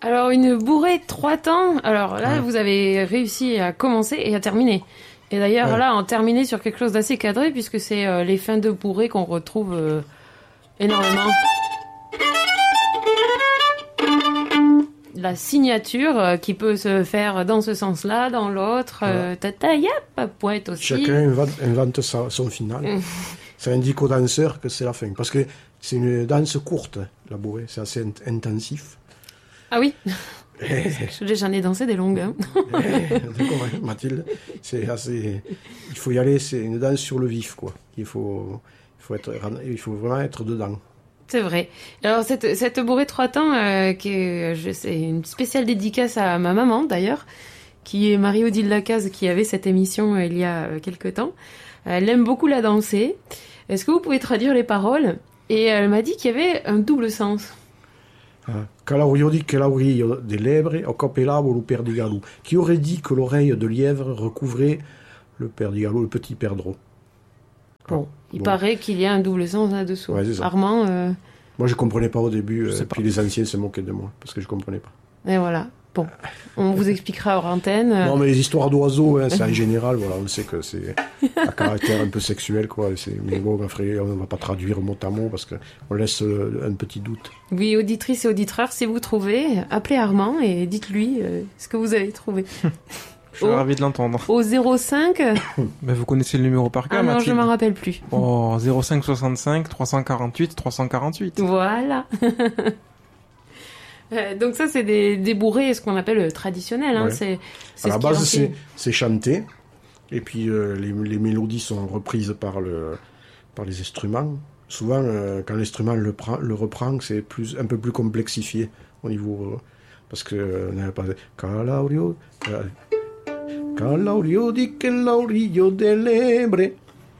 Alors, une bourrée 3 temps. Alors là, vous avez réussi à commencer et à terminer. Et d'ailleurs, là, en terminer sur quelque chose d'assez cadré, puisque c'est les fins de bourrée qu'on retrouve énormément. La signature qui peut se faire dans ce sens-là, dans l'autre. Tata, yap, poète aussi. Chacun invente son final. Ça indique au danseur que c'est la fin. Parce que c'est une danse courte, la bourrée. C'est assez intensif. Ah oui. J'en ai dansé des longues. Hein. D'accord, Mathilde. C'est assez... Il faut y aller, c'est une danse sur le vif, quoi. Il faut vraiment être dedans. C'est vrai. Alors, cette bourrée 3 temps, c'est une spéciale dédicace à ma maman, d'ailleurs, qui est Marie-Odile Lacaze, qui avait cette émission il y a quelque temps. Elle aime beaucoup la danser. Est-ce que vous pouvez traduire les paroles? Et elle m'a dit qu'il y avait un double sens. Calaurio di che l'aurio de lebre occupelavo le perdigalou. Qui aurait dit que l'oreille de lièvre recouvrait le perdigalou, le petit perdreau? Bon, il paraît qu'il y a un double sens là-dessous. Ouais, c'est ça. Armand... Moi, je comprenais pas au début, puis les anciens se moquaient de moi, parce que je comprenais pas. Et voilà. Bon, on vous expliquera hors antenne. Non, mais les histoires d'oiseaux, c'est en général, voilà, on sait que c'est à caractère un peu sexuel, quoi. Mais bon, on ne va pas traduire mot à mot, parce qu'on laisse un petit doute. Oui, auditrices et auditeurs, si vous trouvez, appelez Armand et dites-lui ce que vous avez trouvé. Je suis ravi de l'entendre. Au 05... Mais vous connaissez le numéro par cœur, non, Mathilde? je m'en rappelle plus. Oh, 05 65 348 348. Voilà. Donc ça, c'est des bourrées, ce qu'on appelle traditionnels. Hein. Ouais. C'est à la base, c'est chanté, et puis les mélodies sont reprises par les instruments. Souvent, quand l'instrument le reprend, c'est un peu plus complexifié au niveau... parce que on n'avait pas... Calaurio di che l'aurio de lebre.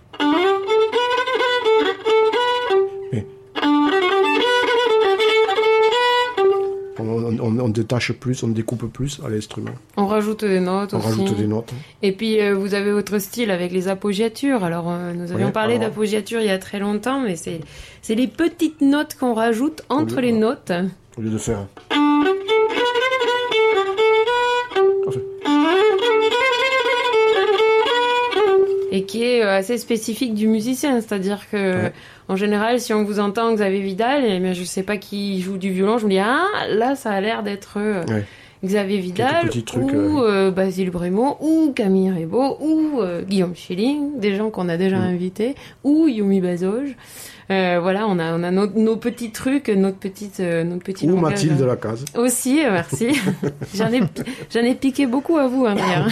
On détache plus, on découpe plus à l'instrument. On rajoute des notes aussi. On rajoute des notes. Et puis, vous avez votre style avec les appoggiatures. Alors, nous avions parlé d'appoggiature il y a très longtemps, mais c'est les petites notes qu'on rajoute entre les notes. Au lieu de faire... Et qui est assez spécifique du musicien, c'est-à-dire que en général, si on vous entend Xavier Vidal, et bien je sais pas qui joue du violon, je me dis là ça a l'air d'être Xavier Vidal ou Basile Brémaud ou Camille Rebaud ou Guillaume Schilling, des gens qu'on a déjà invités, ou Yumi Bazoge. Voilà, on a nos petits trucs, notre petit ou langage. Mathilde Lacaze. Aussi, merci. J'en ai piqué beaucoup à vous, hein, d'ailleurs.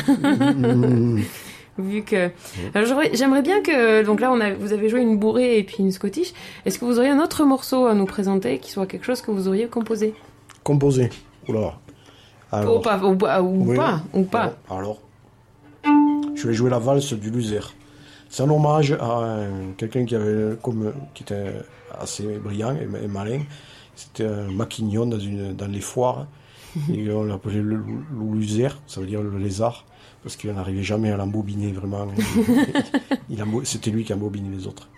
Vu que... Alors, j'aimerais bien que... Donc là, vous avez joué une bourrée et puis une scottish. Est-ce que vous auriez un autre morceau à nous présenter qui soit quelque chose que vous auriez composé? Composé. Oula. Alors, ou pas. Alors, je vais jouer la valse du Luser. C'est un hommage à quelqu'un qui était assez brillant et malin. C'était un maquignon dans les foires. Et on l'appelait le Luser, ça veut dire le lézard. Parce qu'il n'arrivait jamais à l'embobiner, vraiment. C'était lui qui embobinait les autres.